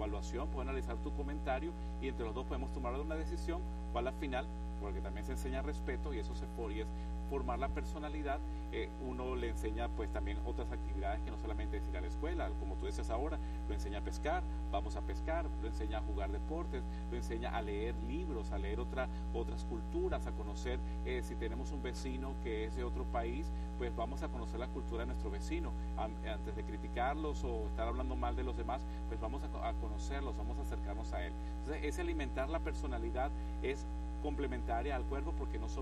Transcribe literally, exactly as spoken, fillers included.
evaluación puede analizar tu comentario y entre los dos podemos tomar una decisión, cual al final, porque también se enseña respeto y eso se for, y es formar la personalidad. Eh, uno le enseña pues también otras actividades que no solamente es ir a la escuela, como tú decías ahora, lo enseña a pescar, vamos a pescar, lo enseña a jugar deportes, lo enseña a leer libros, a leer otra, otras culturas, a conocer, eh, si tenemos un vecino que es de otro país, pues vamos a conocer la cultura de nuestro vecino, a, antes de criticarlos o estar hablando mal de los demás, pues vamos a, a conocerlos, vamos a acercarnos a él. Entonces, ese alimentar la personalidad es complementaria al cuerpo porque no somos